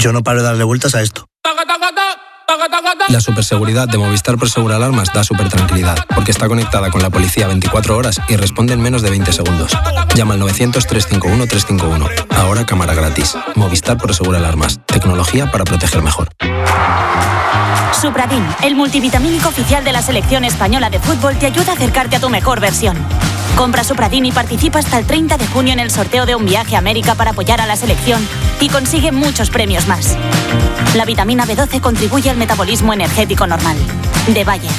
Yo no paro de darle vueltas a esto. La superseguridad de Movistar Prosegur Alarmas da supertranquilidad, porque está conectada con la policía 24 horas y responde en menos de 20 segundos. Llama al 900-351-351. Ahora cámara gratis. Movistar Prosegur Alarmas. Tecnología para proteger mejor. Supradin, el multivitamínico oficial de la selección española de fútbol, te ayuda a acercarte a tu mejor versión. Compra Supradin y participa hasta el 30 de junio en el sorteo de un viaje a América para apoyar a la selección y consigue muchos premios más. La vitamina B12 contribuye al metabolismo energético normal. De Bayer.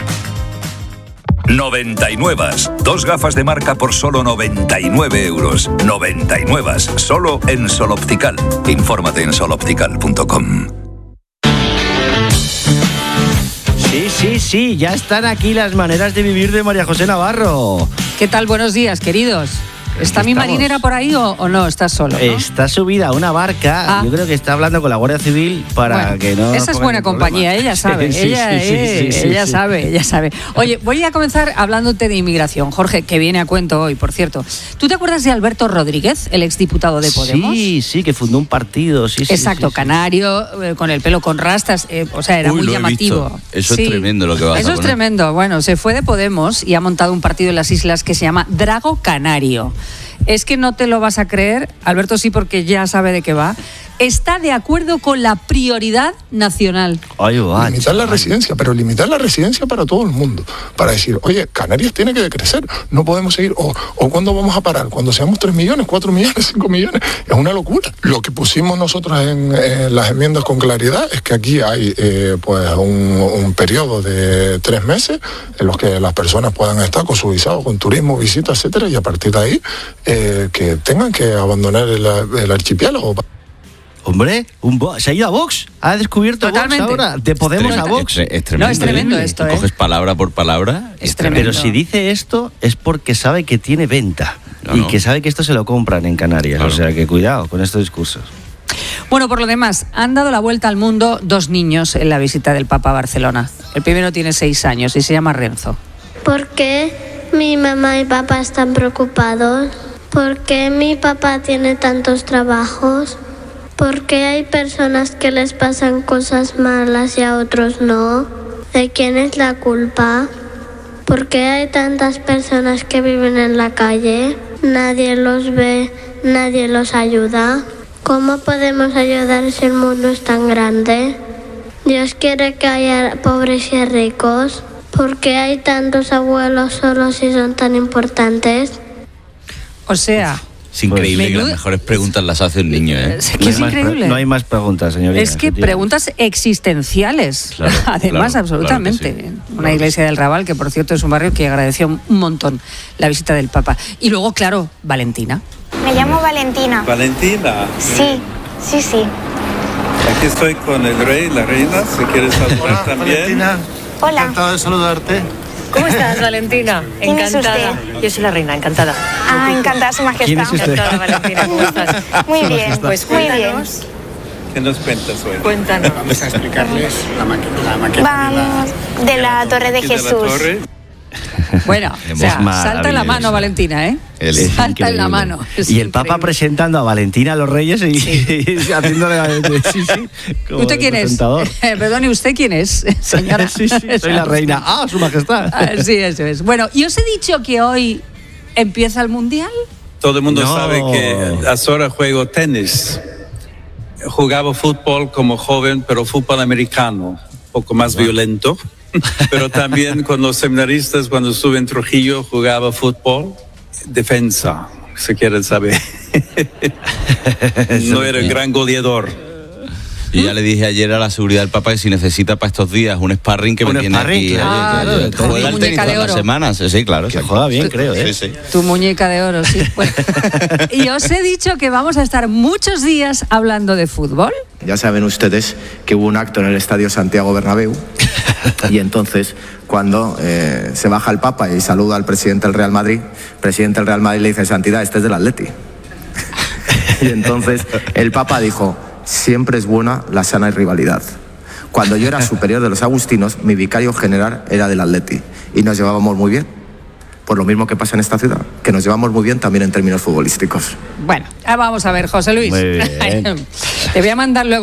99. 2 gafas de marca por solo 99 euros. 99. Solo en Sol Optical. Infórmate en soloptical.com. Sí, ya están aquí las maneras de vivir de María José Navarro. ¿Qué tal? Buenos días, queridos. ¿Está mi marinera por ahí o no? ¿Estás solo? ¿No? Está subida a una barca. Yo creo que está hablando con la Guardia Civil para que no... Esa es buena compañía, ella sabe. Ella sabe. Oye, voy a comenzar hablándote de inmigración. Jorge, que viene a cuento hoy, por cierto. ¿Tú te acuerdas de Alberto Rodríguez, el exdiputado de Podemos? Sí, que fundó un partido. Exacto, canario, con el pelo con rastas. O sea, era muy llamativo. Eso es tremendo lo que vas a poner. Eso es tremendo. Bueno, se fue de Podemos y ha montado un partido en las islas que se llama Drago Canario. Es que no te lo vas a creer, Alberto sí, porque ya sabe de qué va. Está de acuerdo con la prioridad nacional. Limitar la residencia, pero limitar la residencia para todo el mundo. Para decir, oye, Canarias tiene que decrecer, no podemos seguir. O ¿cuándo vamos a parar? Cuando seamos 3 millones, 4 millones, 5 millones. Es una locura. Lo que pusimos nosotros en las enmiendas con claridad es que aquí hay un periodo de 3 meses en los que las personas puedan estar con su visado, con turismo, visitas, etcétera, y a partir de ahí que tengan que abandonar el archipiélago. Hombre, se ha ido a Vox. Ha descubierto Totalmente. Vox ahora. De Podemos a Vox. Es tremendo. No, es tremendo esto, Coges palabra por palabra. Es tremendo. Pero si dice esto es porque sabe que tiene venta. Y que sabe que esto se lo compran en Canarias. Claro. O sea, que cuidado con estos discursos. Bueno, por lo demás, han dado la vuelta al mundo 2 niños en la visita del Papa a Barcelona. El primero tiene 6 años y se llama Renzo. ¿Por qué mi mamá y papá están preocupados? ¿Por qué mi papá tiene tantos trabajos? ¿Por qué hay personas que les pasan cosas malas y a otros no? ¿De quién es la culpa? ¿Por qué hay tantas personas que viven en la calle? Nadie los ve, nadie los ayuda. ¿Cómo podemos ayudar si el mundo es tan grande? Dios quiere que haya pobres y ricos. ¿Por qué hay tantos abuelos solos y son tan importantes? O sea... Es increíble que las mejores preguntas las hace un niño, ¿eh? Es que es increíble. No hay más preguntas, señorita. Es que preguntas existenciales. Claro, además, absolutamente. Claro sí. Una iglesia del Raval, que por cierto es un barrio que agradeció un montón la visita del Papa. Y luego, claro, Valentina. Me llamo Valentina. ¿Valentina? Sí. Aquí estoy con el rey, la reina, si quieres saludar también. Valentina. Hola. Encantado de saludarte. ¿Cómo estás, Valentina? ¿Quién Encantada. es usted? Yo soy la reina, encantada. Encantada, su majestad. ¿Quién es usted? Encantada, Valentina, ¿cómo estás? Muy bien, pues muy bien. ¿Qué nos cuentas hoy? Cuéntanos. Vamos a explicarles la maqueta Vamos de la Torre de Jesús. Bueno, o sea, salta en la mano, Valentina, ¿eh? Salta en la mano. Y el Papa presentando a Valentina a los Reyes y haciéndole... Sí, ¿Usted quién es? Perdone, ¿usted quién es, señora? Sí, soy la reina. Su majestad. Sí, eso es. Bueno, ¿y os he dicho que hoy empieza el Mundial? Todo el mundo sabe que ahora juego tenis. Jugaba fútbol como joven, pero fútbol americano, un poco más violento. Pero también con los seminaristas, cuando estuve en Trujillo, jugaba fútbol, defensa, si quieren saber. No era el gran goleador. Y ya le dije ayer a la seguridad del Papa que si necesita para estos días un sparring que me tiene aquí. Claro, juega el tenis todas las semanas. Sí, claro. Que juega bien, creo, ¿eh? Sí. Tu muñeca de oro, sí. Bueno. Y os he dicho que vamos a estar muchos días hablando de fútbol. Ya saben ustedes que hubo un acto en el Estadio Santiago Bernabéu y entonces cuando se baja el Papa y saluda al presidente del Real Madrid, el presidente del Real Madrid le dice: Santidad, este es del Atleti. Y entonces el Papa dijo: siempre es buena la sana rivalidad. Cuando yo era superior de los agustinos, mi vicario general era del Atleti y nos llevábamos muy bien. Por lo mismo que pasa en esta ciudad, que nos llevamos muy bien también en términos futbolísticos. Bueno, vamos a ver, José Luis. Muy bien. Te voy a mandar luego